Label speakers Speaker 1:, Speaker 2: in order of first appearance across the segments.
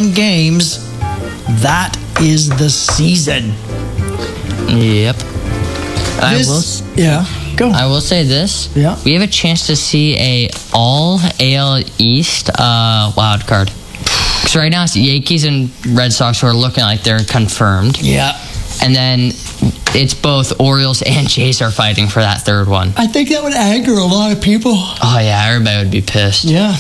Speaker 1: 1 games, that is the season.
Speaker 2: Yep.
Speaker 1: Go.
Speaker 2: I will say this.
Speaker 1: Yeah.
Speaker 2: We have a chance to see a all AL East wild card. Because right now it's Yankees and Red Sox who are looking like they're confirmed.
Speaker 1: Yeah.
Speaker 2: And then it's both Orioles and Jays are fighting for that third one.
Speaker 1: I think that would anger a lot of people.
Speaker 2: Oh, yeah. Everybody would be pissed.
Speaker 1: Yeah.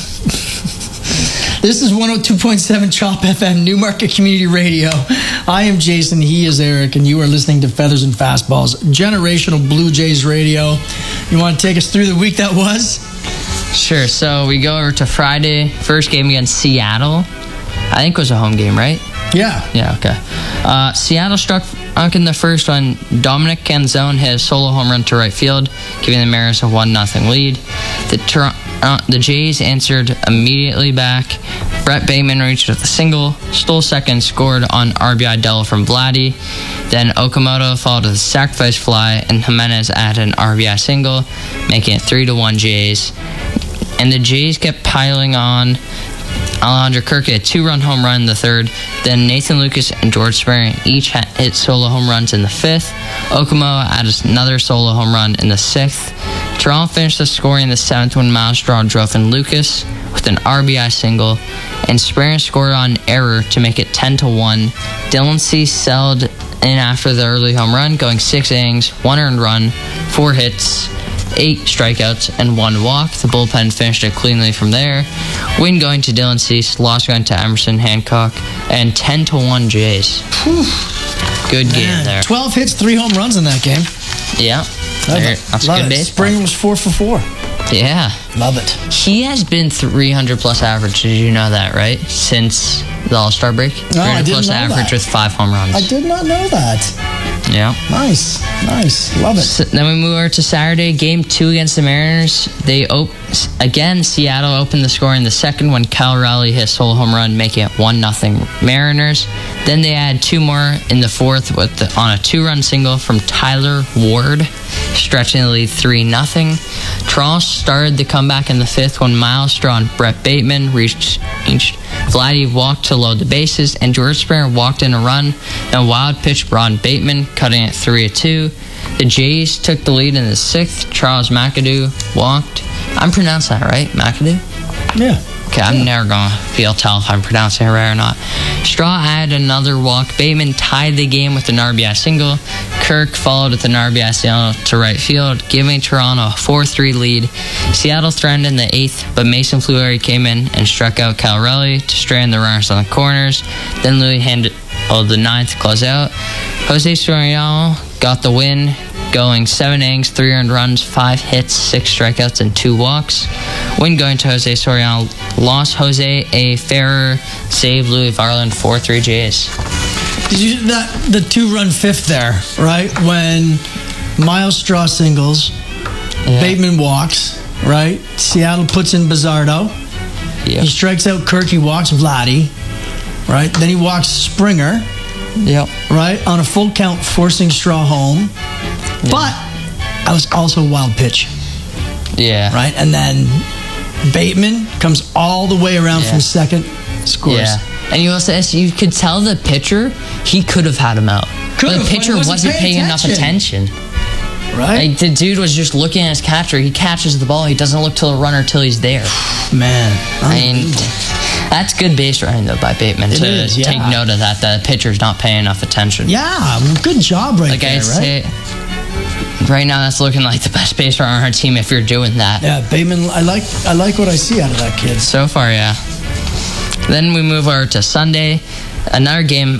Speaker 1: This is 102.7 CHOP FM, Newmarket Community Radio. I am Jason, he is Eric, and you are listening to Feathers and Fastballs, Generational Blue Jays Radio. You want to take us through the week that was?
Speaker 2: Sure. So we go over to Friday, first game against Seattle. I think it was a home game, right?
Speaker 1: Yeah.
Speaker 2: Yeah, okay. Seattle struck in the first one. Dominic Canzone hit a solo home run to right field, giving the Mariners a 1-0 lead. The Jays answered immediately back. Brett Bateman reached with a single, stole second, scored on RBI double from Vladdy. Then Okamoto followed with a sacrifice fly, and Jimenez added an RBI single, making it 3-1 Jays. And the Jays kept piling on. Alejandro Kirk hit a 2-run home run in the third. Then Nathan Lucas and George Springer each hit solo home runs in the fifth. Okamoto added another solo home run in the sixth. Toronto finished the scoring in the seventh when Miles Straw drove in Lucas with an RBI single, and Springer scored on error to make it 10-1. Dylan Cease settled in after the early home run, going 6 innings, 1 earned run, 4 hits, 8 strikeouts, and 1 walk. The bullpen finished it cleanly from there. Win going to Dylan Cease, loss going to Emerson Hancock, and 10-1 Jays. Good game there.
Speaker 1: 12 hits, 3 home runs in that game.
Speaker 2: Yeah. That's good baseball.
Speaker 1: Spring was 4 for 4.
Speaker 2: Yeah.
Speaker 1: Love it.
Speaker 2: He has been 300 plus average. Did you know that, right? Since the All-Star break?
Speaker 1: No, I didn't
Speaker 2: plus
Speaker 1: know
Speaker 2: average
Speaker 1: that.
Speaker 2: with 5 home runs.
Speaker 1: I did not know that.
Speaker 2: Yeah.
Speaker 1: Nice. Love it.
Speaker 2: So then we move over to Saturday, game 2 against the Mariners. Again, Seattle opened the score in the second when Kyle Raleigh hit a solo home run, making it 1-0 Mariners. Then they add 2 more in the fourth on a 2-run single from Tyler Ward, stretching the lead 3-0. Toronto started the comeback in the fifth when Miles Straw and Brett Bateman reached. Vladdy walked to load the bases, and George Springer walked in a run. Then a wild pitch brought in Bateman, cutting it 3-2. The Jays took the lead in the sixth. Charles McAdoo walked. I'm pronouncing that right, McAdoo?
Speaker 1: Yeah.
Speaker 2: Okay, I'm never going to be able to tell if I'm pronouncing it right or not. Straw added another walk. Bateman tied the game with an RBI single. Kirk followed with an RBI single to right field, giving Toronto a 4-3 lead. Seattle threatened in the eighth, but Mason Fleury came in and struck out Kyle Raleigh to strand the runners on the corners. Then Louis handled the ninth to close out. Jose Soriano got the win, going 7 innings, 3 earned runs, 5 hits, 6 strikeouts, and 2 walks. Win going to Jose Soriano. Lost Jose A. Ferrer, saved Louis Varland, 4-3 Jays.
Speaker 1: Did you the 2-run fifth there, right? When Miles Straw singles, Bateman walks, right? Seattle puts in Bizzardo.
Speaker 2: Yep.
Speaker 1: He strikes out Kirk, he walks Vladdy, right? Then he walks Springer, right? On a full count, forcing Straw home. Yeah. But I was also a wild pitch.
Speaker 2: Yeah.
Speaker 1: Right? And then Bateman comes all the way around from second, scores.
Speaker 2: Yeah. And you could tell the pitcher, he could have had him out. But the pitcher wasn't paying enough attention.
Speaker 1: Right?
Speaker 2: Like, the dude was just looking at his catcher. He catches the ball. He doesn't look to the runner till he's there.
Speaker 1: Man.
Speaker 2: I mean, that's good base running, though, by Bateman to take note of that. The pitcher's not paying enough attention.
Speaker 1: Yeah. Good job right there, right?
Speaker 2: Right now, that's looking like the best base runner on our team if you're doing that.
Speaker 1: Yeah, Bateman, I like what I see out of that kid.
Speaker 2: So far, yeah. Then we move over to Sunday. Another game,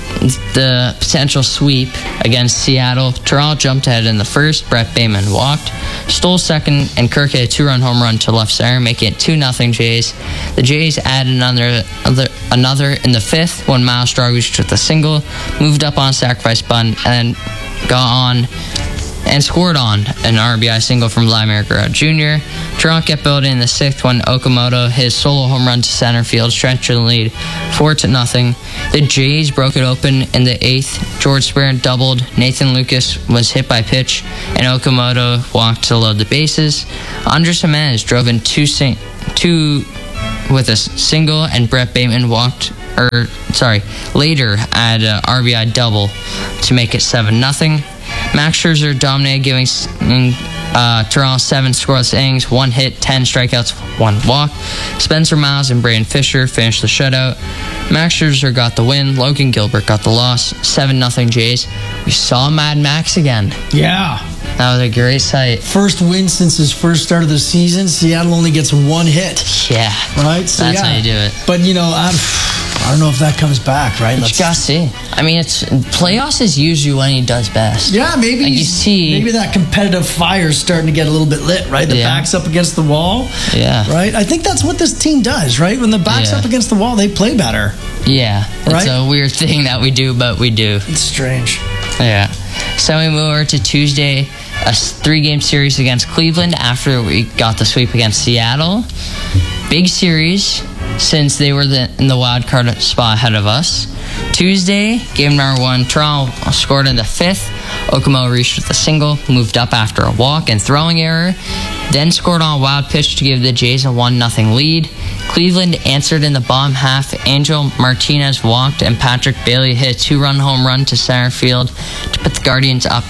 Speaker 2: the potential sweep against Seattle. Toronto jumped ahead in the first. Brett Bateman walked, stole second, and Kirk hit a 2-run home run to left center, making it 2-0 Jays. The Jays added another in the fifth when Miles Straw reached with a single, moved up on a sacrifice bunt, and then got on and scored on an RBI single from Vladimir Guerrero Jr. Toronto kept building in the sixth when Okamoto hit his solo home run to center field, stretching the lead 4-0. The Jays broke it open in the eighth. George Springer doubled. Nathan Lucas was hit by pitch, and Okamoto walked to load the bases. Andres Jimenez drove in two with a single, and Brett Bateman walked later added an RBI double to make it 7-0. Max Scherzer dominated, giving Toronto 7 scoreless innings, 1 hit, 10 strikeouts, 1 walk. Spencer Miles and Braden Fisher finished the shutout. Max Scherzer got the win. Logan Gilbert got the loss. 7-0 Jays. We saw Mad Max again.
Speaker 1: Yeah.
Speaker 2: That was a great sight.
Speaker 1: First win since his first start of the season. Seattle only gets 1 hit.
Speaker 2: Yeah.
Speaker 1: Right? So,
Speaker 2: that's how you do it.
Speaker 1: But, I don't know if that comes back, right?
Speaker 2: You gotta see. I mean, playoffs is usually when he does best.
Speaker 1: Yeah, maybe
Speaker 2: you see,
Speaker 1: maybe that competitive fire's starting to get a little bit lit, right? The back's up against the wall.
Speaker 2: Yeah.
Speaker 1: Right? I think that's what this team does, right? When the back's up against the wall, they play better.
Speaker 2: Yeah.
Speaker 1: Right?
Speaker 2: It's a weird thing that we do, but we do.
Speaker 1: It's strange.
Speaker 2: Yeah. So we move over to Tuesday, a 3-game series against Cleveland after we got the sweep against Seattle. Big series, since they were in the wild card spot ahead of us. Tuesday, game number 1, Toronto scored in the 5th. Okamoto reached with a single, moved up after a walk and throwing error, then scored on a wild pitch to give the Jays a 1-0 lead. Cleveland answered in the bottom half. Angel Martinez walked, and Patrick Bailey hit a 2-run home run to center field to put the Guardians up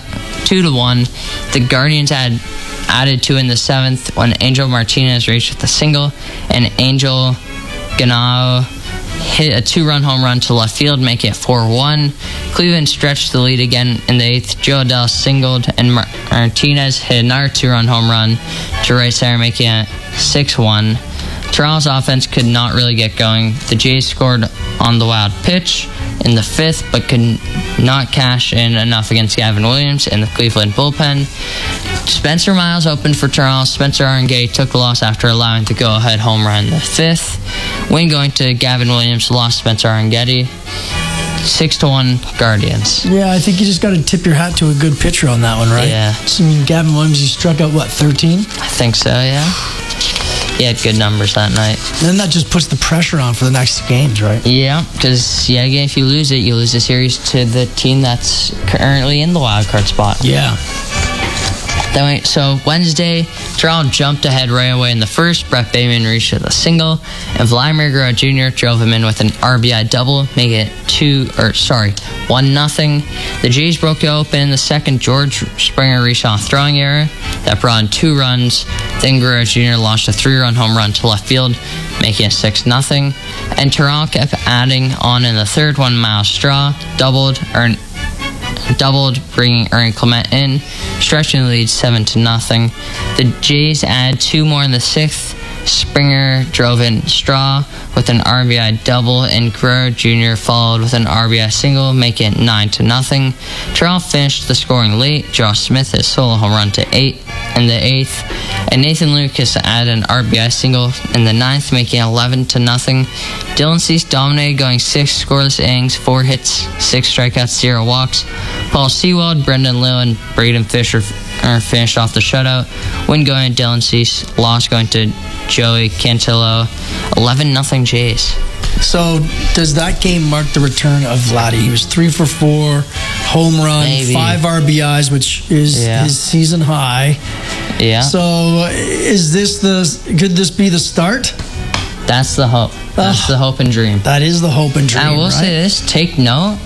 Speaker 2: 2-1. The Guardians added 2 in the 7th when Angel Martinez reached with a single, and Angel Ganao hit a 2-run home run to left field, making it 4-1. Cleveland stretched the lead again in the 8th. Joe Adell singled, and Martinez hit another 2-run home run to right center, making it 6-1. Toronto's offense could not really get going. The Jays scored on the wild pitch in the 5th, but could not cash in enough against Gavin Williams in the Cleveland bullpen. Spencer Miles opened for Toronto. Spencer Arengay took the loss after allowing the go-ahead home run in the 5th. Win going to Gavin Williams, lost Spencer Arengay. 6-1 Guardians.
Speaker 1: Yeah, I think you just got to tip your hat to a good pitcher on that one, right?
Speaker 2: Yeah.
Speaker 1: So, Gavin Williams, he struck out, 13?
Speaker 2: I think so, yeah. He had good numbers that night.
Speaker 1: Then that just puts the pressure on for the next games, right?
Speaker 2: Yeah, because, again, if you lose it, you lose the series to the team that's currently in the wild card spot.
Speaker 1: Yeah.
Speaker 2: So Wednesday, Toronto jumped ahead right away in the 1st. Brett Bateman reached with a single, and Vladimir Guerrero Jr. drove him in with an RBI double, making it 1-0. The Jays broke it open in the 2nd. George Springer reached on a throwing error that brought in 2 runs. Then Guerrero Jr. launched a 3-run home run to left field, making it 6-0. And Toronto kept adding on in the 3rd when Miles Straw doubled, bringing Ernie Clement in, stretching the lead 7-0. The Jays added 2 more in the 6th. Springer drove in Straw with an RBI double, and Guerrero Jr. followed with an RBI single, making it 9-0. Toronto finished the scoring late. Josh Smith hit a solo home run to 8 in the 8th, and Nathan Lucas added an RBI single in the 9th, making it 11-0. Dylan Cease dominated, going 6 scoreless innings, 4 hits, 6 strikeouts, 0 walks. Paul Sewald, Brendan Lill, and Braden Fisher finished off the shutout. Win going to Dylan Cease, loss going to Joey Cantillo. 11-0 Jays.
Speaker 1: So does that game mark the return of Vladdy? He was 3 for 4, home run,
Speaker 2: Maybe.
Speaker 1: 5 RBIs, which is his season high.
Speaker 2: Yeah.
Speaker 1: So could this be the start?
Speaker 2: That's the hope. That's the hope and dream.
Speaker 1: That is the hope and dream.
Speaker 2: I will say this, take note,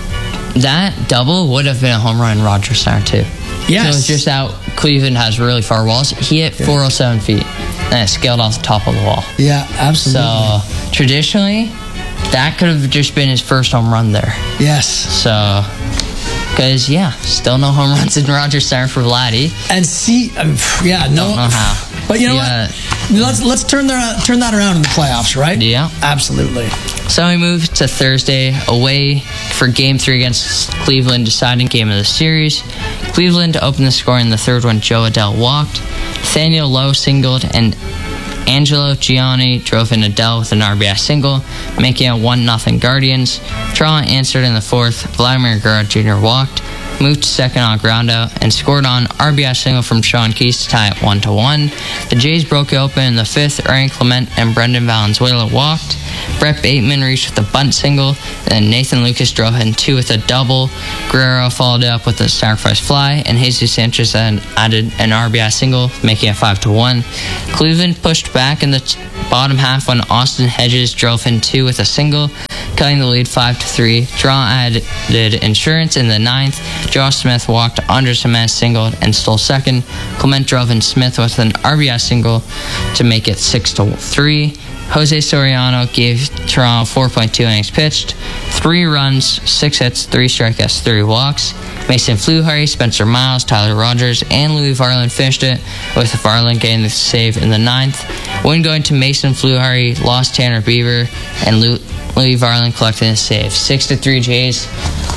Speaker 2: that double would have been a home run in Rogers Center too.
Speaker 1: Yes.
Speaker 2: So it's just out, Cleveland has really far walls. He hit 407 feet, and it scaled off the top of the wall.
Speaker 1: Yeah, absolutely.
Speaker 2: So traditionally, that could have just been his first home run there.
Speaker 1: Yes.
Speaker 2: So, because, still no home runs in Rogers Center for Vladdy.
Speaker 1: And
Speaker 2: Don't know how.
Speaker 1: But you know what? Let's turn that around in the playoffs, right?
Speaker 2: Yeah.
Speaker 1: Absolutely.
Speaker 2: So we move to Thursday, away for Game 3 against Cleveland, deciding game of the series. Cleveland opened the score in the 3rd when Joe Adell walked. Nathaniel Lowe singled, and Angelo Gianni drove in Adell with an RBI single, making it 1-0 Guardians. Toronto answered in the 4th. Vladimir Guerrero Jr. walked, moved to 2nd on a ground out, and scored on RBI single from Sean Keys to tie it 1-1. The Jays broke it open in the 5th. Ernie Clement and Brendan Valenzuela walked. Brett Bateman reached with a bunt single, and Nathan Lucas drove in 2 with a double. Guerrero followed it up with a sacrifice fly, and Jesus Sanchez added an RBI single, making it 5-1. Cleveland pushed back in the bottom half when Austin Hedges drove in 2 with a single, cutting the lead 5-3. Toronto added insurance in the 9th. Josh Smith walked, Andres Jimenez singled and stole second. Clement drove in Smith with an RBI single to make it 6-3. Jose Soriano gave Toronto 4.2 innings pitched, 3 runs, 6 hits, 3 strikeouts, 3 walks. Mason Fluharty, Spencer Miles, Tyler Rogers, and Louis Varland finished it, with Varland getting the save in the 9th. When going to Mason Fluharty, lost Tanner Bieber, and Louis Varland collected a save. 6-3 Jays,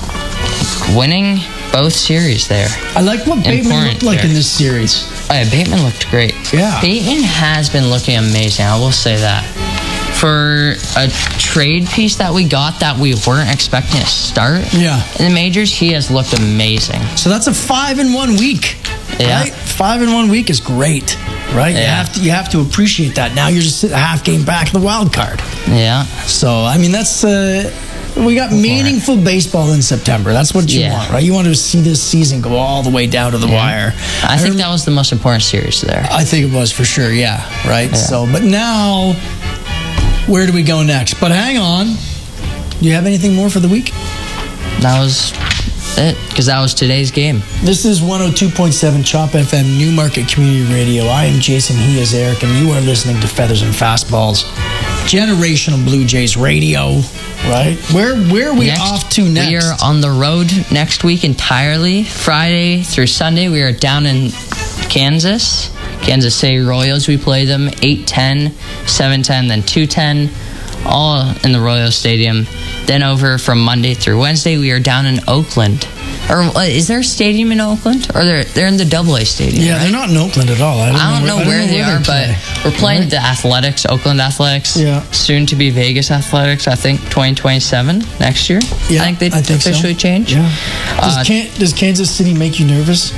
Speaker 2: winning both series there.
Speaker 1: I like what Bateman looked like in this series.
Speaker 2: Oh yeah, Bateman looked great.
Speaker 1: Yeah.
Speaker 2: Bateman has been looking amazing, I will say that. For a trade piece that we got that we weren't expecting to start in the majors, he has looked amazing.
Speaker 1: So that's a 5-1 week, right? 5-1 week is great, right?
Speaker 2: Yeah.
Speaker 1: You have to appreciate that. Now you're just a half game back in the wild card.
Speaker 2: Yeah.
Speaker 1: So, I mean, that's... we got meaningful baseball in September. That's what you want, right? You want to see this season go all the way down to the wire.
Speaker 2: I think that was the most important series there.
Speaker 1: I think it was for sure, right?
Speaker 2: Yeah.
Speaker 1: So, but now, where do we go next? But hang on. Do you have anything more for the week?
Speaker 2: That was it, because that was today's game.
Speaker 1: This is 102.7 CHOP FM, Newmarket Community Radio. I am Jason, he is Eric, and you are listening to Feathers and Fastballs, Generational Blue Jays Radio. Right? Where are we off to next?
Speaker 2: We are on the road next week entirely. Friday through Sunday, we are down in Kansas City Royals. We play them 8-10, 7-10, then 2-10, all in the Royal Stadium. Then over from Monday through Wednesday, we are down in Oakland. Or is there a stadium in Oakland? Or they're in the AA Stadium?
Speaker 1: Yeah,
Speaker 2: right?
Speaker 1: They're not in Oakland at all. I don't know where
Speaker 2: they are, but we're playing the Athletics, Oakland Athletics.
Speaker 1: Yeah.
Speaker 2: Soon to be Vegas Athletics. I think 2027, next year.
Speaker 1: Yeah,
Speaker 2: I think they officially changed.
Speaker 1: Yeah. Does Kansas City make you nervous?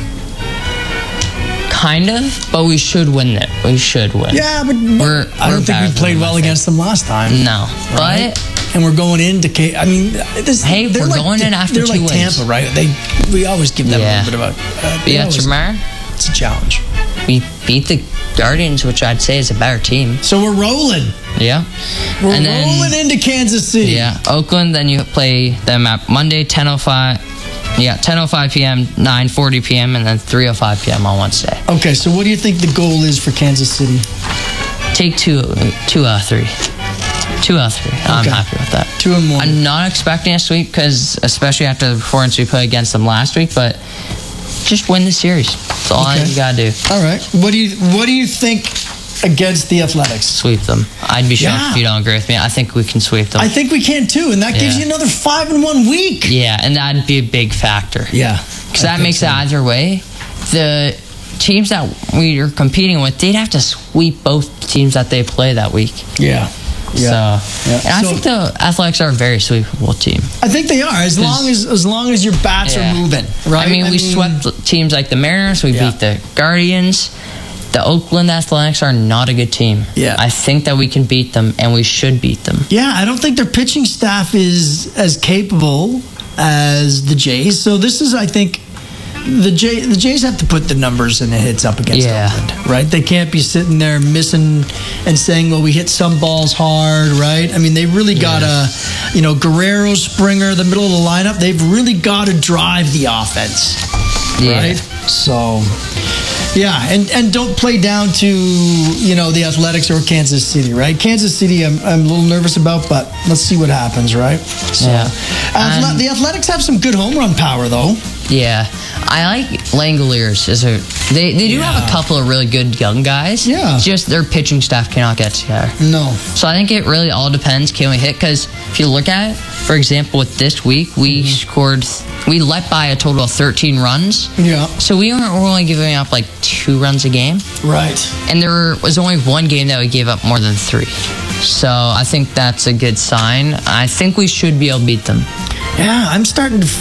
Speaker 2: Kind of, but we should win it. We should win.
Speaker 1: Yeah, but I don't think we played well against them last time.
Speaker 2: No, right?
Speaker 1: But. And we're going into we're
Speaker 2: going in after 2 wins.
Speaker 1: They're like Tampa, right? We always give them a little bit of a...
Speaker 2: tomorrow?
Speaker 1: It's a challenge.
Speaker 2: We beat the Guardians, which I'd say is a better team.
Speaker 1: So we're rolling.
Speaker 2: Yeah.
Speaker 1: We're rolling into Kansas City.
Speaker 2: Yeah. Oakland, then you play them at Monday, 10:05. Yeah, 10:05 p.m., 9:40 p.m., and then 3:05 p.m. on Wednesday.
Speaker 1: Okay, so what do you think the goal is for Kansas City?
Speaker 2: Take 2 out of 3. 2 out of 3. I'm happy with that.
Speaker 1: 2-1.
Speaker 2: I'm not expecting a sweep, because especially after the performance we put against them last week, but just win the series. That's all you gotta do.
Speaker 1: All right. What do you think against the Athletics?
Speaker 2: Sweep them. I'd be shocked if you don't agree with me. I think we can sweep them.
Speaker 1: I think we can too, and that gives you another 5-1 week.
Speaker 2: Yeah, and that'd be a big factor.
Speaker 1: Yeah,
Speaker 2: because that makes it either way. The teams that we are competing with, they'd have to sweep both teams that they play that week.
Speaker 1: Yeah.
Speaker 2: And I think the Athletics are a very sweepable team.
Speaker 1: I think they are, as long as your bats are moving, right?
Speaker 2: I mean, we swept teams like the Mariners. We beat the Guardians. The Oakland Athletics are not a good team.
Speaker 1: Yeah.
Speaker 2: I think that we can beat them, and we should beat them.
Speaker 1: Yeah, I don't think their pitching staff is as capable as the Jays. So this is, I think, the Jays have to put the numbers and the hits up against Oakland, right? They can't be sitting there missing and saying, well, we hit some balls hard, right? I mean, they really got to, Guerrero, Springer, the middle of the lineup, they've really got to drive the offense, right? So... yeah, and don't play down to, the Athletics or Kansas City, right? Kansas City I'm a little nervous about, but let's see what happens, right? So, the Athletics have some good home run power, though.
Speaker 2: Yeah. I like Langoliers. They do have a couple of really good young guys. Yeah. Just their pitching staff cannot get together.
Speaker 1: No.
Speaker 2: So I think it really all depends. Can we hit? Because if you look at it, for example, with this week, we let by a total of 13 runs.
Speaker 1: Yeah.
Speaker 2: So we were only giving up like 2 runs a game.
Speaker 1: Right.
Speaker 2: And there was only 1 game that we gave up more than 3. So I think that's a good sign. I think we should be able to beat them.
Speaker 1: Yeah, I'm starting to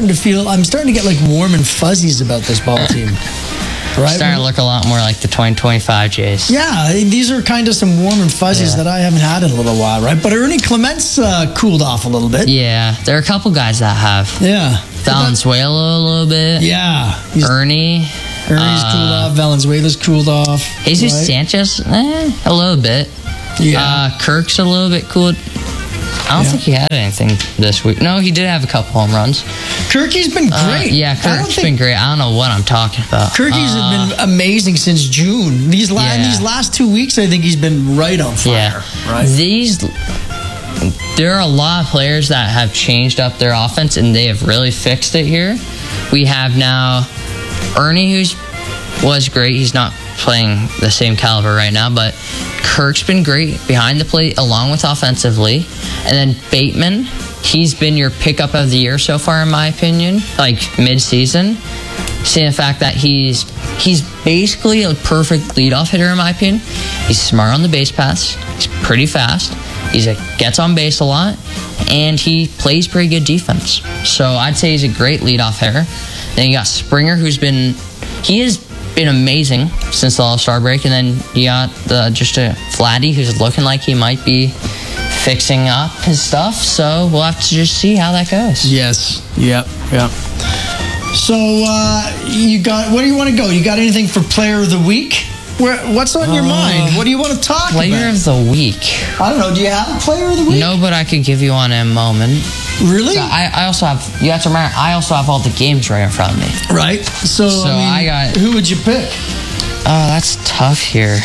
Speaker 1: get like warm and fuzzies about this ball team. Right?
Speaker 2: Starting to look a lot more like the 2025 Jays.
Speaker 1: Yeah, these are kind of some warm and fuzzies that I haven't had in a little while, right? But Ernie Clement's cooled off a little bit.
Speaker 2: Yeah, there are a couple guys that have.
Speaker 1: Yeah.
Speaker 2: Valenzuela a little bit.
Speaker 1: Yeah.
Speaker 2: Ernie's
Speaker 1: cooled off. Valenzuela's cooled off.
Speaker 2: Jesus Sanchez, a little bit.
Speaker 1: Yeah.
Speaker 2: Kirk's a little bit cool. I don't think he had anything this week. No, he did have a couple home runs.
Speaker 1: Kirky's been great.
Speaker 2: Kirk's been great. I don't know what I'm talking about.
Speaker 1: Kirky's been amazing since June. These last 2 weeks, I think he's been right on fire.
Speaker 2: Yeah.
Speaker 1: Right?
Speaker 2: There are a lot of players that have changed up their offense, and they have really fixed it here. We have now Ernie, was great. He's not playing the same caliber right now, but Kirk's been great behind the plate along with offensively. And then Bateman, he's been your pickup of the year so far, in my opinion, like mid-season. Seeing the fact that he's basically a perfect leadoff hitter, in my opinion. He's smart on the base paths. He's pretty fast. He gets on base a lot, and he plays pretty good defense. So I'd say he's a great leadoff hitter. Then you got Springer, he has been amazing since the All-Star break, and then you got just a Vladdy who's looking like he might be fixing up his stuff. So we'll have to just see how that goes.
Speaker 1: Yes. Yep. So where do you want to go? You got anything for Player of the Week? What's on your mind? What do you want to talk about?
Speaker 2: Player of the Week.
Speaker 1: I don't know. Do you have a Player of the Week?
Speaker 2: No, but I could give you one in a moment.
Speaker 1: Really?
Speaker 2: So I also have. You have to remember, I also have all the games right in front of me.
Speaker 1: Right. So I got. Who would you pick?
Speaker 2: Oh, that's tough here.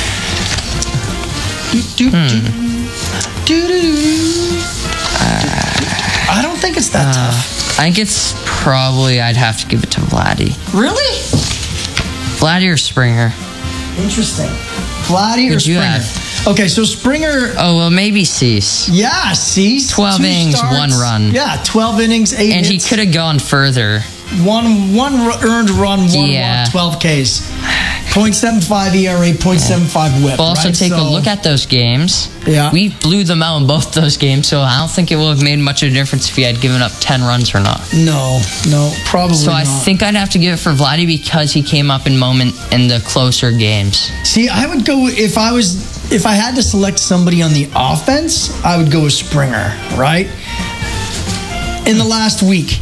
Speaker 1: I don't think it's that tough.
Speaker 2: I think it's probably I'd have to give it to Vladdy.
Speaker 1: Really?
Speaker 2: Vladdy or Springer?
Speaker 1: Interesting. Vladdy or Springer? Okay, so Springer.
Speaker 2: Oh, well, maybe Cease.
Speaker 1: Yeah, Cease.
Speaker 2: 12 innings, 1 run.
Speaker 1: Yeah, 12 innings, 8 hits.
Speaker 2: And he could have gone further.
Speaker 1: One earned run, 1 walk, 12 Ks. 0.75 ERA, 0.75 whip.
Speaker 2: But also take a look at those games.
Speaker 1: Yeah.
Speaker 2: We blew them out in both those games, so I don't think it would have made much of a difference if he had given up 10 runs or not.
Speaker 1: No, probably
Speaker 2: so
Speaker 1: not.
Speaker 2: So I think I'd have to give it for Vladdy because he came up in the closer games.
Speaker 1: See, I would go, if I had to select somebody on the offense, I would go with Springer, right? In the last week.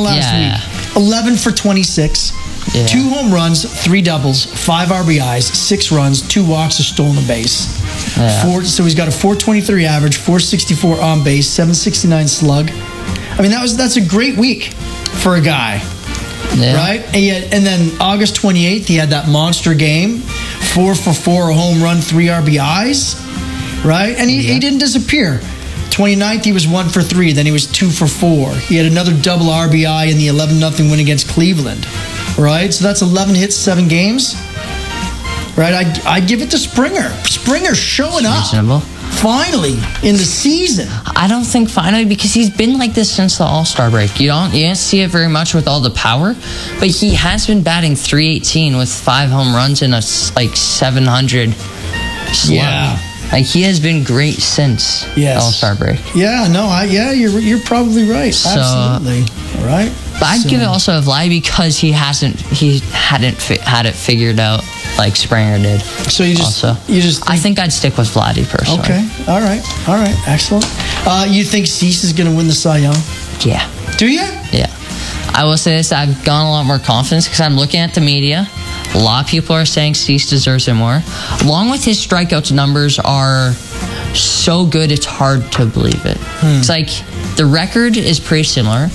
Speaker 1: 11 for 26.
Speaker 2: Yeah.
Speaker 1: 2 home runs, 3 doubles, 5 RBIs, 6 runs, 2 walks, a stolen base. Yeah. So he's got a 423 average, 464 on base, 769 slug. I mean, that's a great week for a guy, right? And then August 28th, he had that monster game, 4 for 4, a home run, 3 RBIs, right? And he didn't disappear. 29th, he was 1 for 3. Then he was 2 for 4. He had another double RBI in the 11-0 win against Cleveland. Right? So that's 11 hits, 7 games. Right? I'd give it to Springer. Springer showing up.
Speaker 2: Reasonable.
Speaker 1: Finally, in the season.
Speaker 2: I don't think finally, because he's been like this since the All-Star break. You don't see it very much with all the power, but he has been batting .318 with 5 home runs and a 700 slug.
Speaker 1: Yeah.
Speaker 2: Like, he has been great since the All-Star break.
Speaker 1: Yeah, you're probably right.
Speaker 2: So,
Speaker 1: absolutely. Right?
Speaker 2: But I'd give it also a Vladdy because he hadn't had it figured out like Springer did.
Speaker 1: So you just
Speaker 2: I think I'd stick with Vladdy personally.
Speaker 1: Okay. All right. Excellent. You think Cease is going to win the Cy Young?
Speaker 2: Yeah.
Speaker 1: Do you?
Speaker 2: Yeah. I will say this, I've gotten a lot more confidence because I'm looking at the media. A lot of people are saying Cease deserves it more. Along with his strikeouts numbers are so good, it's hard to believe it. It's like the record is pretty similar.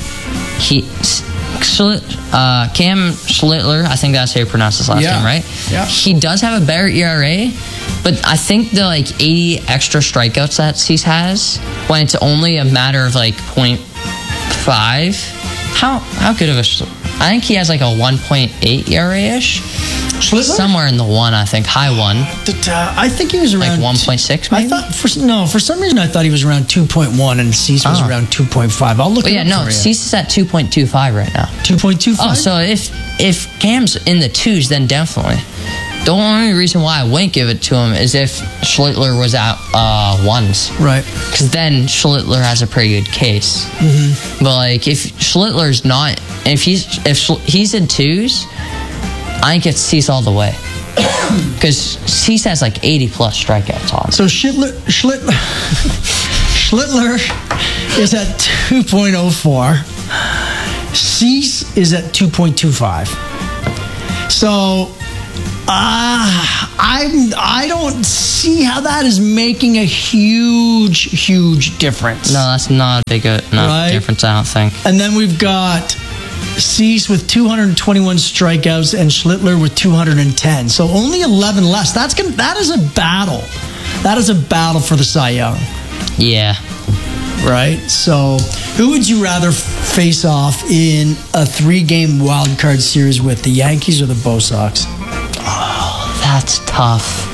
Speaker 2: Cam Schlittler, I think that's how you pronounce his last name, right?
Speaker 1: Yeah.
Speaker 2: He does have a better ERA, but I think the 80 extra strikeouts that Cease has, when it's only a matter of 0.5, how good of a... I think he has a 1.8 ERA-ish.
Speaker 1: Schlittler?
Speaker 2: Somewhere in the 1, I think. High 1.
Speaker 1: I think he was around...
Speaker 2: 1.6 maybe?
Speaker 1: For some reason I thought he was around 2.1 and Cease was around 2.5. I'll look it up for you.
Speaker 2: Cease is at 2.25 right now. 2.25? Oh, so if Cam's in the 2s, then definitely. The only reason why I wouldn't give it to him is if Schlittler was at 1s.
Speaker 1: Right.
Speaker 2: Because then Schlittler has a pretty good case. Mm-hmm. But if Schlittler's not... If he's in 2s, I think it's Cease all the way. Because Cease has 80-plus strikeouts on.
Speaker 1: So Schlittler is at 2.04. Cease is at 2.25. So... I don't see how that is making a huge difference.
Speaker 2: No, that's not a big enough difference, I don't think.
Speaker 1: And then we've got Cease with 221 strikeouts and Schlittler with 210. So only 11 less. That is a battle. That is a battle for the Cy Young.
Speaker 2: Yeah.
Speaker 1: Right? So who would you rather face off in a 3-game wild card series with, the Yankees or the Bo Sox?
Speaker 2: Oh, that's tough.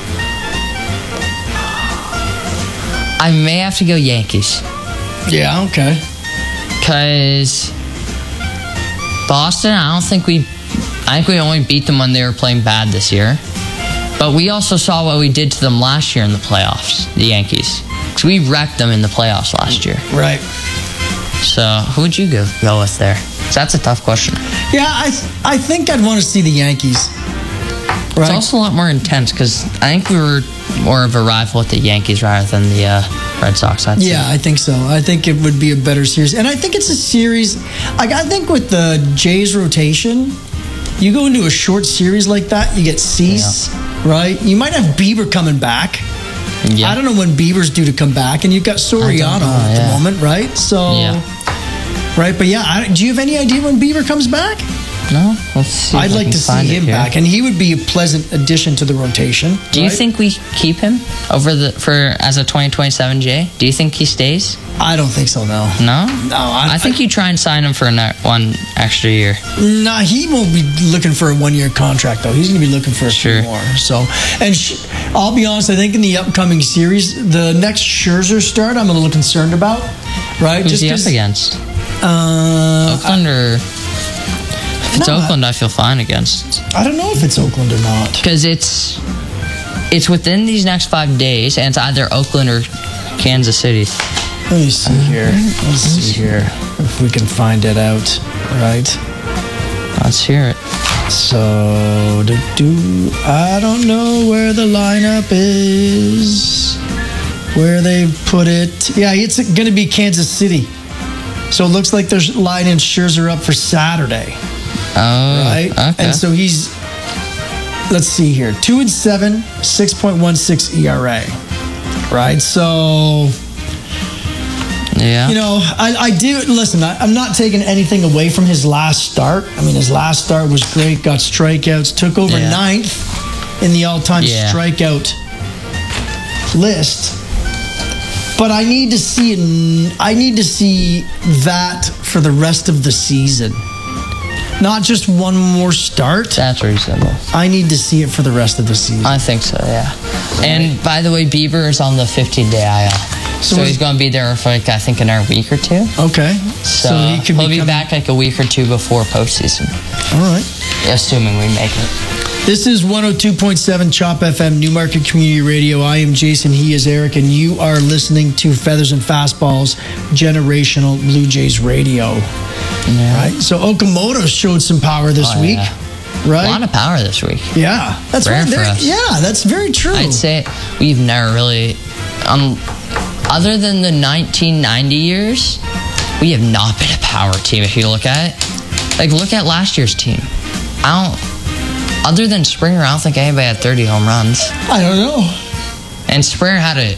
Speaker 2: I may have to go Yankees.
Speaker 1: Yeah, okay.
Speaker 2: Because Boston, I think we only beat them when they were playing bad this year. But we also saw what we did to them last year in the playoffs, the Yankees. Because we wrecked them in the playoffs last year.
Speaker 1: Right.
Speaker 2: So who would you go with there? That's a tough question.
Speaker 1: Yeah, I think I'd want to see the Yankees. Right.
Speaker 2: It's also a lot more intense because I think we were more of a rival with the Yankees rather than the Red Sox.
Speaker 1: Yeah, I think so. I think it would be a better series. And I think it's a series, like I think with the Jays rotation, you go into a short series like that, you get Cease, right? You might have Bieber coming back. Yeah. I don't know when Bieber's due to come back, and you've got Soriano at the moment, right? So, right, but yeah, do you have any idea when Bieber comes back?
Speaker 2: No, let's see.
Speaker 1: I'd like to see him back, and he would be a pleasant addition to the rotation.
Speaker 2: Do you think we keep him as a 2027 J? Do you think he stays?
Speaker 1: I don't think so. No.
Speaker 2: No. I think you try and sign him for one extra year.
Speaker 1: Nah, he won't be looking for a 1-year contract though. He's going to be looking for a few more. So, and I'll be honest. I think in the upcoming series, the next Scherzer start, I'm a little concerned about. Right?
Speaker 2: Who's he up against? Oakland or? If it's Oakland, I feel fine against.
Speaker 1: I don't know if it's Oakland or not.
Speaker 2: Because it's within these next 5 days, and it's either Oakland or Kansas City.
Speaker 1: Let me see here. Let's see here if we can find it out. Right.
Speaker 2: Let's hear it.
Speaker 1: So, I don't know where the lineup is. Where they put it. Yeah, it's going to be Kansas City. So it looks like they're lining Scherzer up for Saturday.
Speaker 2: Oh,
Speaker 1: right.
Speaker 2: Okay.
Speaker 1: And so he's, let's see here, 2-7, 6.16 ERA. Right. So,
Speaker 2: yeah.
Speaker 1: You know, I do listen. I'm not taking anything away from his last start. I mean, his last start was great. Got strikeouts. Took over 9th in the all-time strikeout list. But I need to see that for the rest of the season. Not just one more start.
Speaker 2: That's reasonable.
Speaker 1: I need to see it for the rest of the season.
Speaker 2: I think so, yeah. Right. And by the way, Bieber is on the 15-day IL. So he's going to be there for, I think, another week or two.
Speaker 1: Okay.
Speaker 2: So he'll be back a week or two before postseason.
Speaker 1: All right.
Speaker 2: Assuming we make it.
Speaker 1: This is 102.7 Chop FM, Newmarket Community Radio. I am Jason, he is Eric, and you are listening to Feathers and Fastballs, Generational Blue Jays Radio. Yeah. Right? So Okamoto showed some power this week. Yeah. Right?
Speaker 2: A lot of power this week.
Speaker 1: Yeah. That's
Speaker 2: rare for us.
Speaker 1: Yeah, that's very true.
Speaker 2: I'd say we've never really, other than the 1990 years, we have not been a power team if you look at it. Like, look at last year's team. Other than Springer, I don't think anybody had 30 home runs.
Speaker 1: I don't know.
Speaker 2: And Springer had a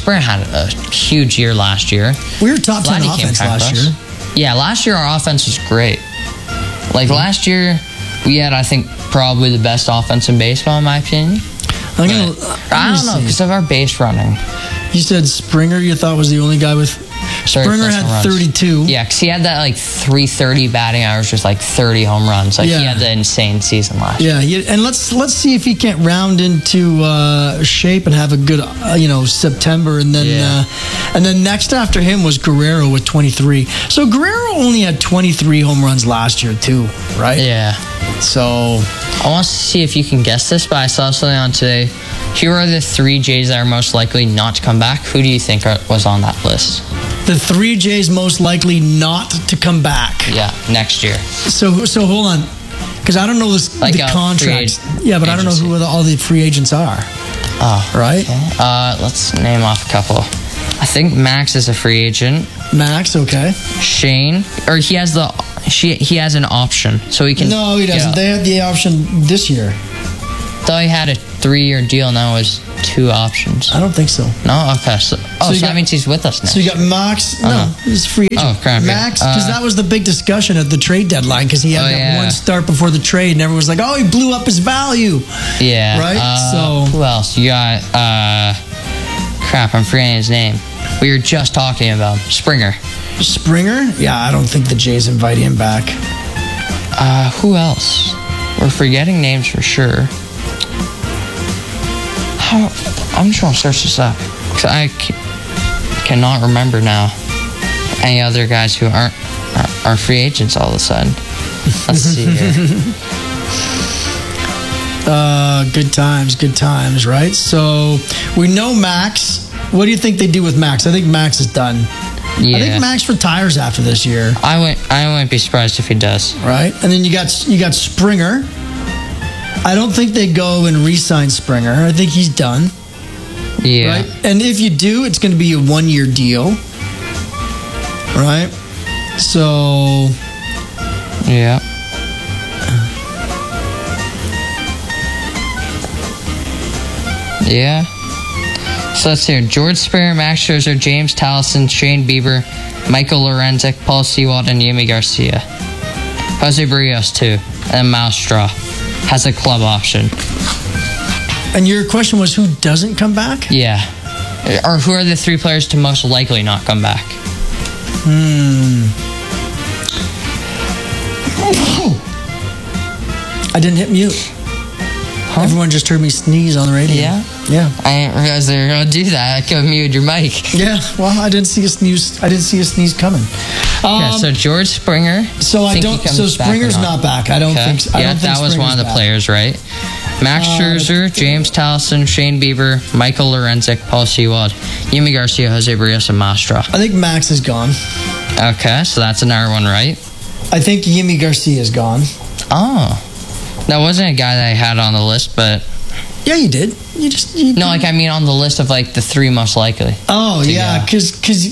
Speaker 2: huge year last year.
Speaker 1: We were top 10 offense last year.
Speaker 2: Yeah, last year our offense was great. Like last year, we had, I think, probably the best offense in baseball, in my opinion. I don't know, because of our base running.
Speaker 1: You said Springer, you thought was the only guy with... Springer had 32.
Speaker 2: Yeah, because he had that 330 batting average with 30 home runs. He had the insane season last year.
Speaker 1: Yeah, and let's see if he can't round into shape and have a good September, and then next after him was Guerrero with 23. So Guerrero only had 23 home runs last year too, right?
Speaker 2: Yeah.
Speaker 1: So
Speaker 2: I want to see if you can guess this, but I saw something on today. Here are the 3 Jays that are most likely not to come back. Who do you think was on that list?
Speaker 1: The 3 Jays most likely not to come back.
Speaker 2: Yeah, next year.
Speaker 1: So hold on, because I don't know the contracts. Yeah, but agency. I don't know who all the free agents are.
Speaker 2: Oh,
Speaker 1: right.
Speaker 2: Okay. Let's name off a couple. I think Max is a free agent.
Speaker 1: Max, okay.
Speaker 2: Shane, or he has an option, so he can.
Speaker 1: No, he doesn't. They had the option this year.
Speaker 2: thought he had a 3-year deal. Now it was 2 options.
Speaker 1: I don't think so.
Speaker 2: No? Okay. So that means he's with us now.
Speaker 1: So you got Max. No, he's a free agent.
Speaker 2: Oh, crap.
Speaker 1: Max, because that was the big discussion at the trade deadline, because he had that one start before the trade, and everyone was like, oh, he blew up his value.
Speaker 2: Yeah.
Speaker 1: Right?
Speaker 2: Who else? You got, crap, I'm forgetting his name. We were just talking about Springer.
Speaker 1: Springer? Yeah, I don't think the Jays invite him back.
Speaker 2: Who else? We're forgetting names for sure. I'm just going to search this up, because I cannot remember now any other guys who are free agents all of a sudden. Let's see here. Good times, right? So we know Max. What do you think they do with Max? I think Max is done. Yeah. I think Max retires after this year. I wouldn't be surprised if he does.
Speaker 1: Right, and then you got Springer. I don't think they go and re-sign Springer. I think he's done.
Speaker 2: Yeah.
Speaker 1: Right, and if you do, it's going to be a 1-year deal. Right, so.
Speaker 2: Yeah. Yeah. So let's see here. George Springer, Max Scherzer, James Tallison, Shane Bieber, Michael Lorenzik, Paul Sewald, and Yimi Garcia. Jose Barrios, too. And Miles Straw has a club option.
Speaker 1: And your question was, who doesn't come back?
Speaker 2: Yeah. Or who are the 3 players to most likely not come back?
Speaker 1: I didn't hit mute. Huh? Everyone just heard me sneeze on the radio.
Speaker 2: Yeah?
Speaker 1: Yeah.
Speaker 2: I didn't realize they were going to do that. I could have muted your mic.
Speaker 1: Yeah, well, I didn't see a sneeze coming.
Speaker 2: So George Springer.
Speaker 1: So Springer's not back. I don't think so.
Speaker 2: That was one of the players, right? Max Scherzer, James Tallison, Shane Bieber, Michael Lorenzik, Paul Sewald, Yimi Garcia, Jose Barrios, and Mastra.
Speaker 1: I think Max is gone.
Speaker 2: Okay, so that's another one, right?
Speaker 1: I think Yimi Garcia is gone.
Speaker 2: Oh. That wasn't a guy that I had on the list, but...
Speaker 1: Yeah, you did.
Speaker 2: No, like, I mean on the list of, like, the 3 most likely.
Speaker 1: Oh, yeah, because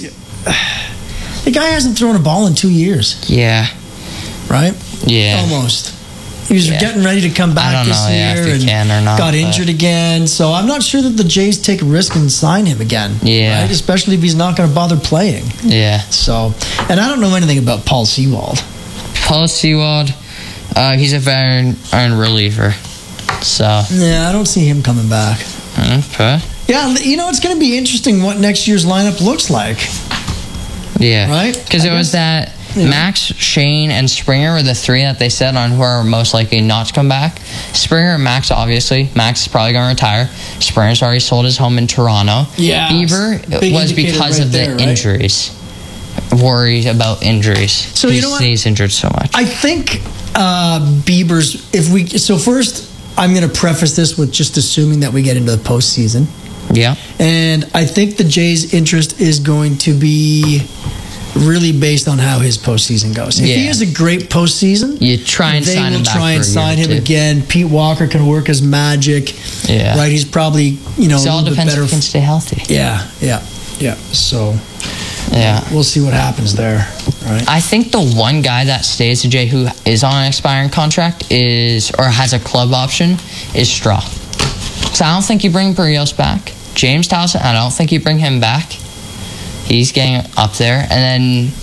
Speaker 1: the guy hasn't thrown a ball in 2 years.
Speaker 2: Yeah.
Speaker 1: Right?
Speaker 2: Yeah.
Speaker 1: Almost. He was getting ready to come back this year
Speaker 2: if he can or not,
Speaker 1: got injured again. So I'm not sure that the Jays take a risk and sign him again.
Speaker 2: Yeah.
Speaker 1: Right? Especially if he's not going to bother playing.
Speaker 2: Yeah.
Speaker 1: So, and I don't know anything about Paul Sewald.
Speaker 2: Paul Sewald, he's a veteran reliever. So.
Speaker 1: Yeah, I don't see him coming back.
Speaker 2: Okay.
Speaker 1: Yeah, it's going to be interesting what next year's lineup looks like.
Speaker 2: Yeah.
Speaker 1: Right?
Speaker 2: Because it was that Max, Shane, and Springer were the 3 that they said on who are most likely not to come back. Springer and Max, obviously. Max is probably going to retire. Springer's already sold his home in Toronto.
Speaker 1: Yeah.
Speaker 2: Bieber was because of the injuries. Worried about injuries.
Speaker 1: So you know what?
Speaker 2: He's injured so much.
Speaker 1: I think Bieber's... So first, I'm going to preface this with just assuming that we get into the postseason.
Speaker 2: Yeah.
Speaker 1: And I think the Jays' interest is going to be really based on how his postseason goes. If he has a great postseason,
Speaker 2: you try and sign him back.
Speaker 1: They will try and sign him again. Pete Walker can work his magic.
Speaker 2: Yeah.
Speaker 1: Right? He's probably,
Speaker 2: it all depends if he can stay healthy.
Speaker 1: Yeah. So,
Speaker 2: yeah.
Speaker 1: We'll see what happens there. Right?
Speaker 2: I think the one guy that stays to Jay who is on an expiring contract or has a club option is Straw. So I don't think you bring Barrios back. James Towson, I don't think you bring him back. He's getting up there. And then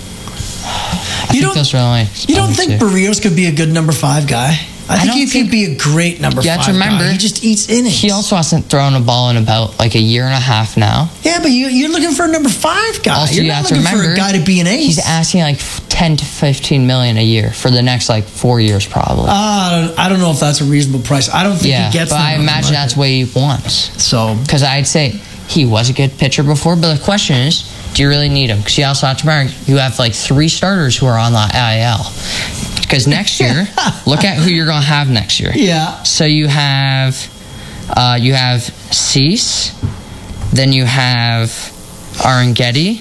Speaker 1: you don't think Barrios could be a good number 5 guy? I think he could be a great number 5 guy. Remember, he just eats innings.
Speaker 2: He also hasn't thrown a ball in about like a year and a half now.
Speaker 1: Yeah, but you're looking for a number 5 guy.
Speaker 2: Also,
Speaker 1: you're not looking for a guy to be an ace.
Speaker 2: He's asking like 10 to 15 million a year for the next like 4 years probably.
Speaker 1: I don't know if that's a reasonable price. I don't think he gets that.
Speaker 2: But I imagine that's what he wants.
Speaker 1: So,
Speaker 2: because I'd say he was a good pitcher before, but the question is, do you really need him? Because you also have to remember, you have like 3 starters who are on the IL. Because next year, look at who you're going to have next year.
Speaker 1: Yeah.
Speaker 2: So you have Cease, then you have Arangetti,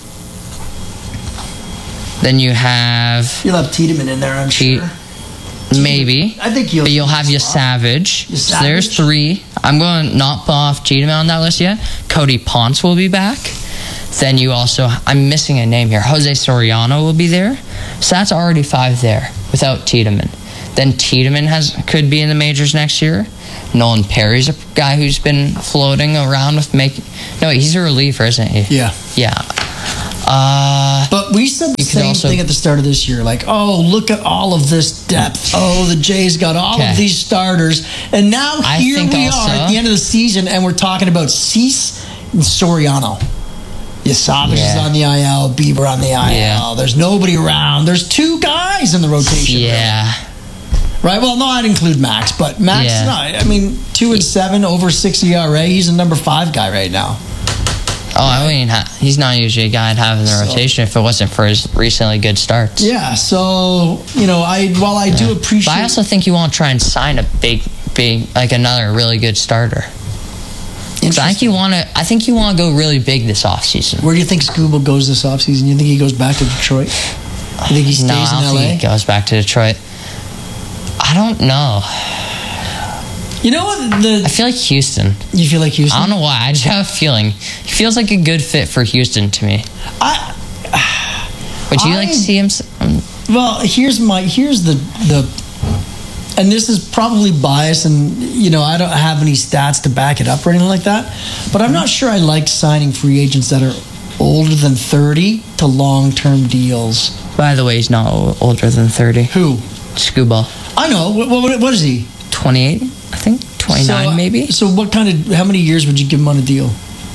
Speaker 2: then you have...
Speaker 1: You'll have Tiedemann in there, I'm sure.
Speaker 2: Maybe.
Speaker 1: I think
Speaker 2: you'll have your Savage. So there's 3. I'm going to not put off Tiedemann on that list yet. Cody Ponce will be back. Then you also, I'm missing a name here, Jose Soriano will be there. So that's already 5 there without Tiedemann. Then Tiedemann could be in the majors next year. Nolan Perry's a guy who's been floating around with No, he's a reliever, isn't he?
Speaker 1: Yeah.
Speaker 2: Yeah.
Speaker 1: But we said the same thing at the start of this year. Like, oh, look at all of this depth. Oh, the Jays got all of these starters. And now here we are at the end of the season, and we're talking about Cease and Soriano. Savage is on the IL, Bieber on the IL. Yeah. There's nobody around. There's 2 guys in the rotation.
Speaker 2: Yeah.
Speaker 1: Right? Well, no, I'd include Max. But Max, 2-7, over 6 ERA. He's a number 5 guy right now.
Speaker 2: Oh, I mean, he's not usually a guy I'd have in the rotation if it wasn't for his recently good starts.
Speaker 1: Yeah, so, while I do appreciate...
Speaker 2: But I also think you want to try and sign a big, like another really good starter. I think you want to go really big this offseason.
Speaker 1: Where do you think Scooble goes this offseason? You think he goes back to Detroit? You think he stays in LA?
Speaker 2: I don't think he goes back to Detroit. I don't know.
Speaker 1: You know what?
Speaker 2: I feel like Houston.
Speaker 1: You feel like Houston?
Speaker 2: I don't know why. I just have a feeling. He feels like a good fit for Houston to me. Would you like to see him?
Speaker 1: Well, here's the and this is probably biased, and I don't have any stats to back it up or anything like that. But I'm not sure I like signing free agents that are older than 30 to long-term deals.
Speaker 2: By the way, he's not older than 30.
Speaker 1: Who?
Speaker 2: Scuba.
Speaker 1: I know. What is he?
Speaker 2: 28, I think. 29 maybe.
Speaker 1: So how many years would you give him on a deal?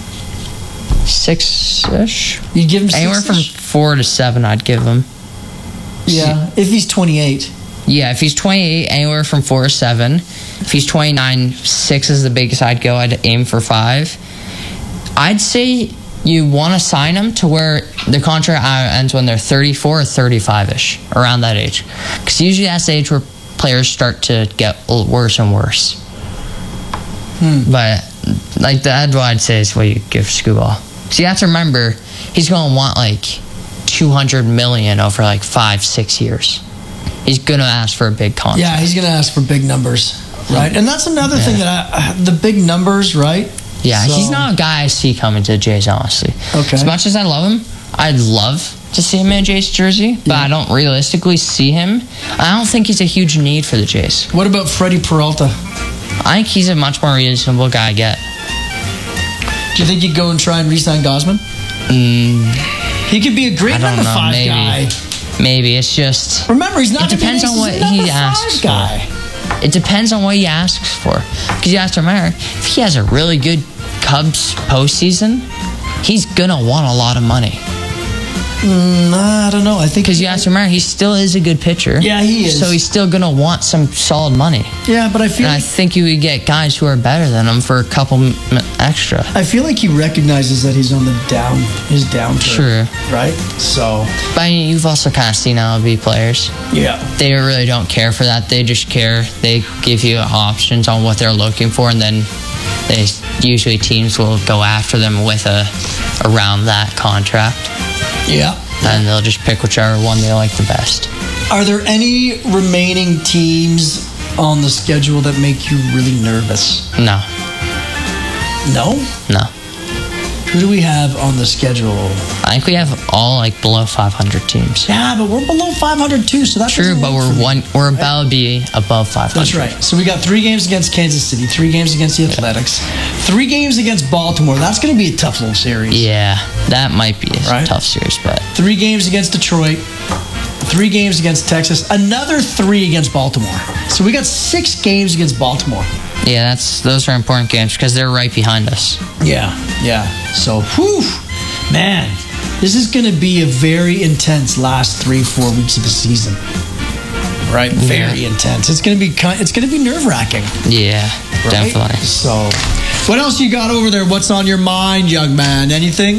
Speaker 2: 6-ish.
Speaker 1: You'd give him
Speaker 2: anywhere from 4 to 7 I'd give him.
Speaker 1: Yeah, if he's 28.
Speaker 2: Yeah, if he's 28, anywhere from 4 to 7. If he's 29, 6 is the biggest I'd go. I'd aim for 5. I'd say you want to sign them to where the contract ends when they're 34 or 35-ish, around that age. Because usually that's the age where players start to get worse and worse. But like that's what I'd say is what you give Scuba. So you have to remember, he's going to want like $200 million over like 5-6 years. He's going to ask for a big contract.
Speaker 1: Yeah, he's going to ask for big numbers, right? And that's another thing that the big numbers, right?
Speaker 2: Yeah, he's not a guy I see coming to the Jays, honestly.
Speaker 1: Okay.
Speaker 2: As much as I love him, I'd love to see him in a Jays jersey, but I don't realistically see him. I don't think he's a huge need for the Jays.
Speaker 1: What about Freddie Peralta?
Speaker 2: I think he's a much more reasonable guy to get.
Speaker 1: Do you think you'd go and try and re-sign Gausman? He could be a great number 5 guy.
Speaker 2: Maybe. It's just...
Speaker 1: Remember, he's not...
Speaker 2: It depends on what he asks for. It depends on what he asks for. Because you have to remember, if he has a really good Cubs postseason, he's going to want a lot of money.
Speaker 1: I don't know. I think
Speaker 2: because you have to remember, he still is a good pitcher.
Speaker 1: Yeah, he is.
Speaker 2: So he's still going to want some solid money.
Speaker 1: Yeah, but I
Speaker 2: think you would get guys who are better than him for a couple extra.
Speaker 1: I feel like he recognizes that he's on his downturn.
Speaker 2: True.
Speaker 1: Right? So.
Speaker 2: But I mean, you've also kind of seen MLB players.
Speaker 1: Yeah.
Speaker 2: They really don't care for that. They just care. They give you options on what they're looking for, and then usually teams will go after them with around that contract.
Speaker 1: Yeah.
Speaker 2: And they'll just pick whichever one they like the best.
Speaker 1: Are there any remaining teams on the schedule that make you really nervous?
Speaker 2: No.
Speaker 1: No?
Speaker 2: No.
Speaker 1: Who do we have on the schedule?
Speaker 2: I think we have all like below 500 teams.
Speaker 1: Yeah, but we're below 500 too, so that's
Speaker 2: true. But we're about to be above 500.
Speaker 1: That's right. So we got 3 games against Kansas City, 3 games against the Athletics, 3 games against Baltimore. That's going to be a tough little series.
Speaker 2: Yeah, that might be a tough series, but
Speaker 1: 3 games against Detroit, 3 games against Texas, another 3 against Baltimore. So we got 6 games against Baltimore.
Speaker 2: Yeah, those are important games because they're right behind us.
Speaker 1: Yeah. So, man, this is going to be a very intense last 3-4 weeks of the season. Right, very intense. It's going to be nerve-wracking.
Speaker 2: Yeah, right? Definitely.
Speaker 1: So, what else you got over there? What's on your mind, young man? Anything?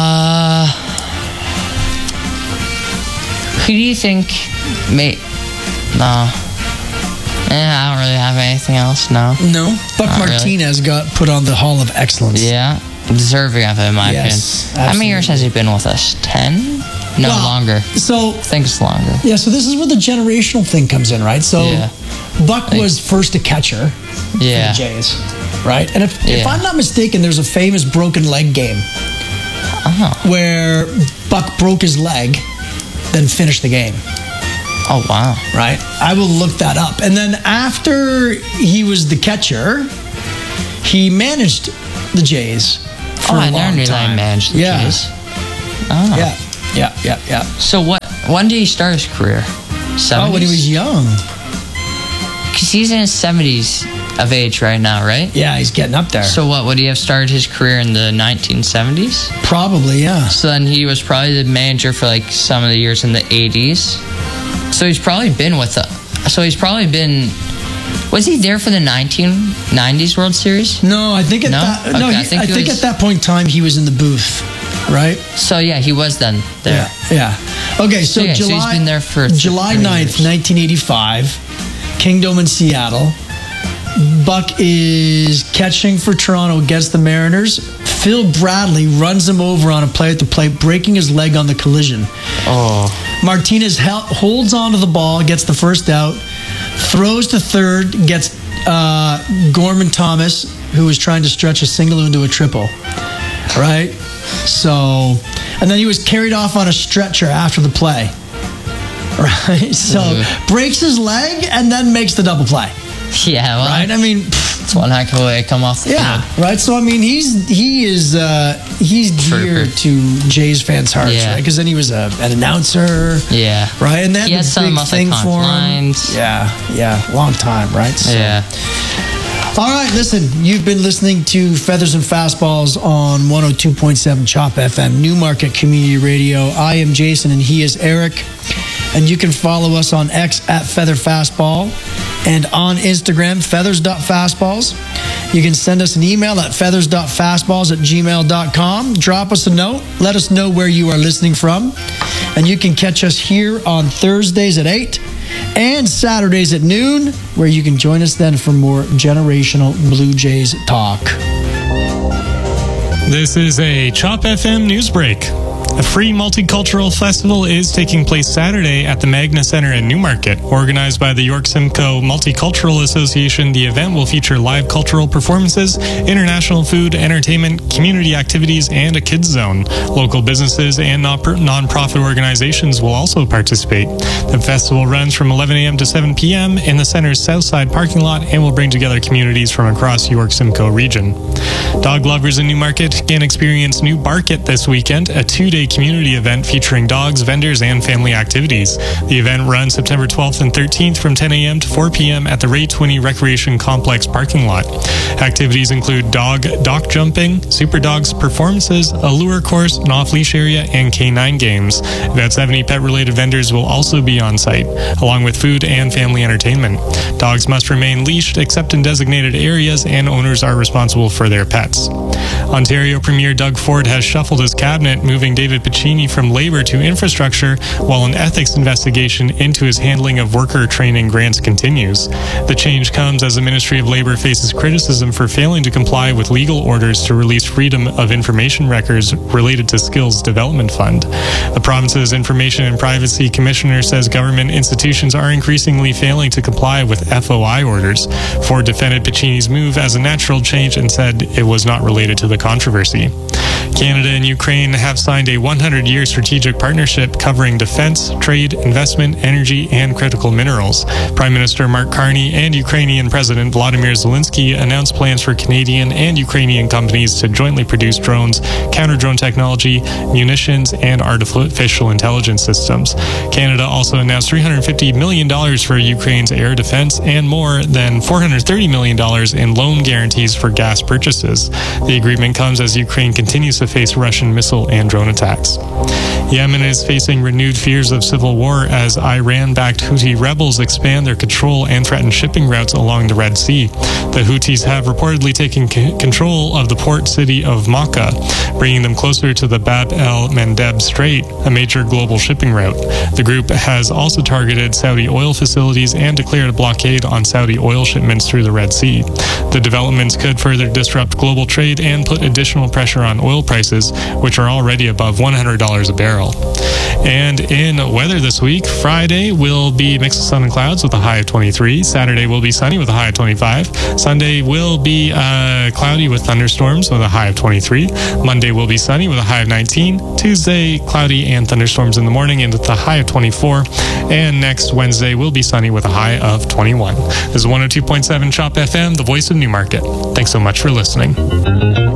Speaker 2: Who do you think No. I don't really have anything else, no.
Speaker 1: No? Buck Martinez got put on the Hall of Excellence.
Speaker 2: Yeah, deserving of it, in my opinion.
Speaker 1: Absolutely.
Speaker 2: How many years has he been with us? 10? No, longer.
Speaker 1: So,
Speaker 2: I think it's longer.
Speaker 1: Yeah, so this is where the generational thing comes in, right? So, Buck was first a catcher for the Jays, right? And if I'm not mistaken, there's a famous broken leg game where Buck broke his leg, then finished the game.
Speaker 2: Oh, wow.
Speaker 1: Right? I will look that up. And then after he was the catcher, he managed the Jays for a
Speaker 2: I
Speaker 1: long
Speaker 2: never knew that
Speaker 1: time.
Speaker 2: he managed the Jays. Oh.
Speaker 1: Yeah.
Speaker 2: So when did he start his career? 70s?
Speaker 1: Oh, when he was young.
Speaker 2: Because he's in his 70s of age right now, right?
Speaker 1: Yeah, he's getting up there.
Speaker 2: So what, would he have started his career in the 1970s?
Speaker 1: Probably, yeah.
Speaker 2: So then he was probably the manager for like some of the years in the 80s. So he's probably been was he there for the 1990s World Series?
Speaker 1: No, I think at that point in time he was in the booth, right?
Speaker 2: So yeah, he was then there.
Speaker 1: Yeah. Okay, so
Speaker 2: so he's been there for
Speaker 1: July 9th, 1985, Kingdome in Seattle. Buck is catching for Toronto against the Mariners. Phil Bradley runs him over on a play at the plate, breaking his leg on the collision.
Speaker 2: Oh.
Speaker 1: Martinez holds onto the ball, gets the first out, throws to third, gets Gorman Thomas, who was trying to stretch a single into a triple. Right? So, and then he was carried off on a stretcher after the play. Right? So, breaks his leg and then makes the double play.
Speaker 2: Yeah, well,
Speaker 1: right? I mean,
Speaker 2: it's one heck of a way to come off the field.
Speaker 1: Right? So, I mean, he's dear to Jays fans' hearts, right? Because then he was an announcer.
Speaker 2: Yeah.
Speaker 1: Right? And that was a big thing for him.
Speaker 2: Lines.
Speaker 1: Yeah. Long time, right? So,
Speaker 2: yeah.
Speaker 1: All right, listen, you've been listening to Feathers and Fastballs on 102.7 CHOP FM, Newmarket Community Radio. I am Jason and he is Eric. And you can follow us on X at Feather Fastball and on Instagram, feathers.fastballs. You can send us an email at feathers.fastballs@gmail.com. Drop us a note. Let us know where you are listening from. And you can catch us here on Thursdays at 8 and Saturdays at noon, where you can join us then for more generational Blue Jays talk.
Speaker 3: This is a CHOP FM news break. A free multicultural festival is taking place Saturday at the Magna Center in Newmarket. Organized by the York Simcoe Multicultural Association, the event will feature live cultural performances, international food, entertainment, community activities, and a kids zone. Local businesses and non-profit organizations will also participate. The festival runs from 11 a.m. to 7 p.m. in the center's Southside parking lot and will bring together communities from across York Simcoe region. Dog lovers in Newmarket can experience New Barket this weekend, a two-day community event featuring dogs, vendors, and family activities. The event runs September 12th and 13th from 10 a.m. to 4 p.m. at the Ray Twinney Recreation Complex parking lot. Activities include dock jumping, super dogs performances, a lure course, an off-leash area, and K9 games. About 70 pet-related vendors will also be on site, along with food and family entertainment. Dogs must remain leashed except in designated areas, and owners are responsible for their pets. Ontario Premier Doug Ford has shuffled his cabinet, moving David Piccini from Labour to Infrastructure, while an ethics investigation into his handling of worker training grants continues. The change comes as the Ministry of Labour faces criticism for failing to comply with legal orders to release Freedom of Information records related to Skills Development Fund. The province's Information and Privacy Commissioner says government institutions are increasingly failing to comply with FOI orders. Ford defended Piccini's move as a natural change and said it was not related to the controversy. Canada and Ukraine have signed a 100-year strategic partnership covering defense, trade, investment, energy, and critical minerals. Prime Minister Mark Carney and Ukrainian President Vladimir Zelensky announced plans for Canadian and Ukrainian companies to jointly produce drones, counter-drone technology, munitions, and artificial intelligence systems. Canada also announced $350 million for Ukraine's air defense and more than $430 million in loan guarantees for gas purchases. The agreement comes as Ukraine continues to face Russian missile and drone attacks. Yemen is facing renewed fears of civil war as Iran-backed Houthi rebels expand their control and threaten shipping routes along the Red Sea. The Houthis have reportedly taken control of the port city of Makkah, bringing them closer to the Bab el-Mandeb Strait, a major global shipping route. The group has also targeted Saudi oil facilities and declared a blockade on Saudi oil shipments through the Red Sea. The developments could further disrupt global trade and put additional pressure on oil prices, which are already above $100 a barrel. And in weather this week, Friday will be mix of sun and clouds with a high of 23. Saturday will be sunny with a high of 25. Sunday will be cloudy with thunderstorms with a high of 23. Monday will be sunny with a high of 19. Tuesday, cloudy and thunderstorms in the morning and with a high of 24. And next Wednesday will be sunny with a high of 21. This is 102.7 CHOP FM, the voice of Newmarket. Thanks so much for listening.